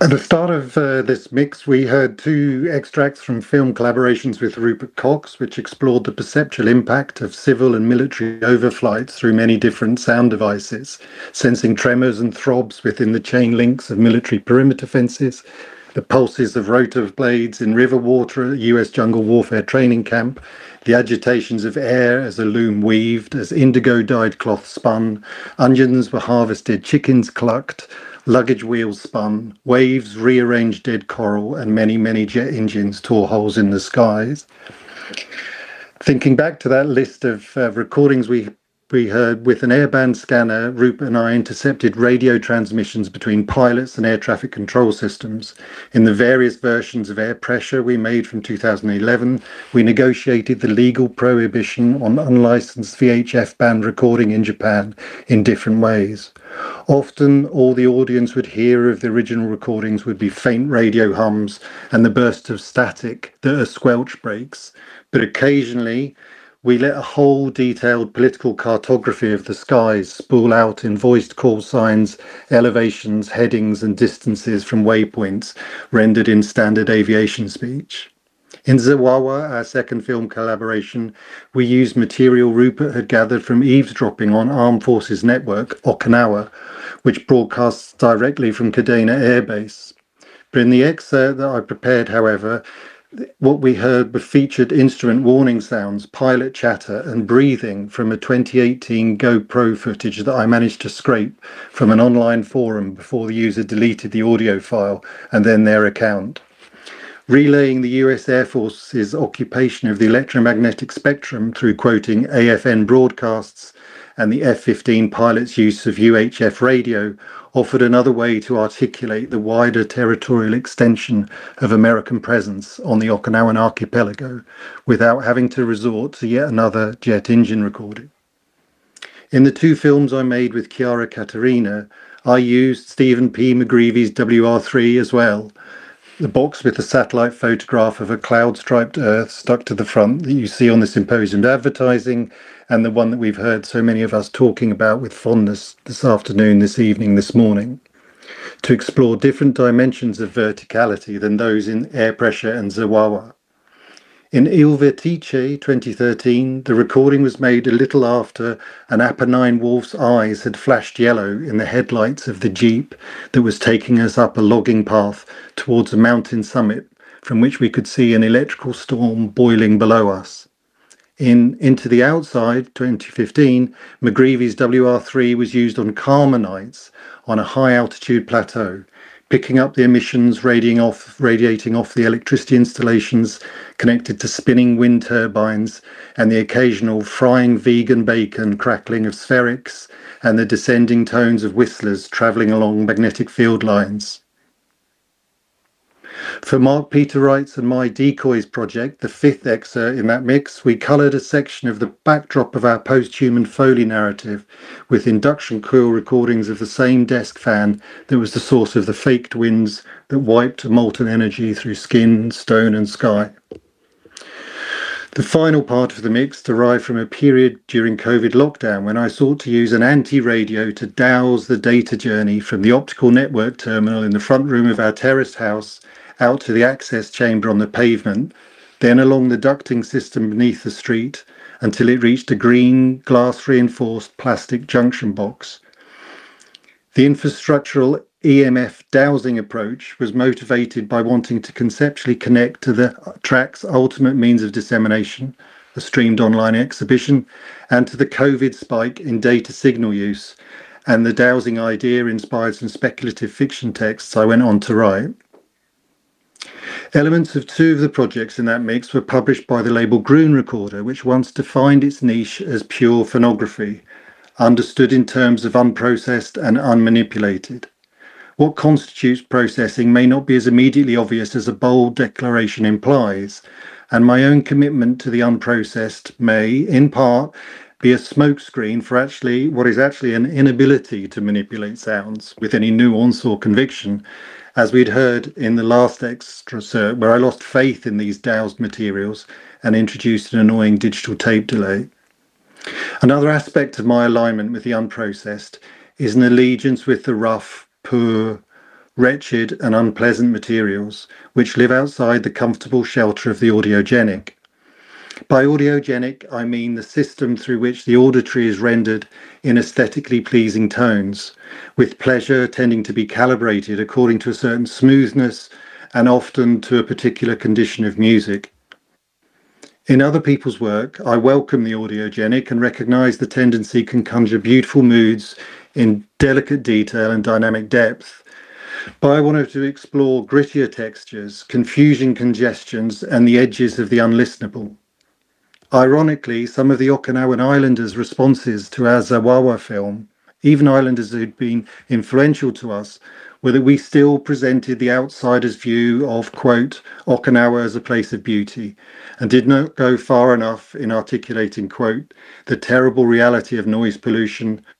At the start of this mix, we heard two extracts from film collaborations with Rupert Cox, which explored the perceptual impact of civil and military overflights through many different sound devices, sensing tremors and throbs within the chain links of military perimeter fences, the pulses of rotor blades in river water at a US jungle warfare training camp, the agitations of air as a loom weaved, as indigo-dyed cloth spun, onions were harvested, chickens clucked, luggage wheels spun, waves rearranged dead coral, and many, many jet engines tore holes in the skies. Thinking back to that list of recordings we heard, with an airband scanner, Rupert and I intercepted radio transmissions between pilots and air traffic control systems. In the various versions of air pressure we made from 2011, we negotiated the legal prohibition on unlicensed VHF band recording in Japan in different ways. Often, all the audience would hear of the original recordings would be faint radio hums and the burst of static that are squelch breaks, but occasionally we let a whole detailed political cartography of the skies spool out in voiced call signs, elevations, headings, and distances from waypoints rendered in standard aviation speech. In Zawawa, our second film collaboration, we used material Rupert had gathered from eavesdropping on Armed Forces Network, Okinawa, which broadcasts directly from Kadena Air Base. But in the excerpt that I prepared, however, what we heard were featured instrument warning sounds, pilot chatter, and breathing from a 2018 GoPro footage that I managed to scrape from an online forum before the user deleted the audio file and then their account. Relaying the US Air Force's occupation of the electromagnetic spectrum through quoting AFN broadcasts and the F-15 pilot's use of UHF radio offered another way to articulate the wider territorial extension of American presence on the Okinawan archipelago without having to resort to yet another jet engine recording. In the two films I made with Chiara Caterina, I used Stephen P. McGreevy's WR3 as well, the box with the satellite photograph of a cloud-striped Earth stuck to the front that you see on the symposium advertising, and the one that we've heard so many of us talking about with fondness this afternoon, this evening, this morning, to explore different dimensions of verticality than those in air pressure and Zawawa. In Il Vertice 2013, the recording was made a little after an Apennine wolf's eyes had flashed yellow in the headlights of the Jeep that was taking us up a logging path towards a mountain summit from which we could see an electrical storm boiling below us. In Into the Outside 2015, McGreevy's WR3 was used on calmer nights on a high altitude plateau, picking up the emissions radiating off the electricity installations connected to spinning wind turbines and the occasional frying vegan bacon crackling of spherics and the descending tones of whistlers travelling along magnetic field lines. For Mark Peter Wright's and my Decoys project, the fifth excerpt in that mix, we coloured a section of the backdrop of our post-human Foley narrative with induction coil recordings of the same desk fan that was the source of the faked winds that wiped molten energy through skin, stone and sky. The final part of the mix derived from a period during COVID lockdown when I sought to use an anti-radio to douse the data journey from the optical network terminal in the front room of our terraced house out to the access chamber on the pavement, then along the ducting system beneath the street until it reached a green glass-reinforced plastic junction box. The infrastructural EMF dowsing approach was motivated by wanting to conceptually connect to the track's ultimate means of dissemination, a streamed online exhibition, and to the COVID spike in data signal use, and the dowsing idea inspired some speculative fiction texts I went on to write. Elements of two of the projects in that mix were published by the label Gruen Recorder, which once defined its niche as pure phonography, understood in terms of unprocessed and unmanipulated. What constitutes processing may not be as immediately obvious as a bold declaration implies, and my own commitment to the unprocessed may, in part, be a smokescreen for what is actually an inability to manipulate sounds with any nuance or conviction, as we'd heard in the last excerpt, where I lost faith in these dowsed materials and introduced an annoying digital tape delay. Another aspect of my alignment with the unprocessed is an allegiance with the rough, poor, wretched, and unpleasant materials, which live outside the comfortable shelter of the audiogenic. By audiogenic, I mean the system through which the auditory is rendered in aesthetically pleasing tones, with pleasure tending to be calibrated according to a certain smoothness and often to a particular condition of music. In other people's work, I welcome the audiogenic and recognize the tendency can conjure beautiful moods in delicate detail and dynamic depth. But I wanted to explore grittier textures, confusing congestions, and the edges of the unlistenable. Ironically, some of the Okinawan Islanders' responses to our Zawawa film, even islanders who'd been influential to us, were that we still presented the outsider's view of, quote, Okinawa as a place of beauty, and did not go far enough in articulating, quote, the terrible reality of noise pollution,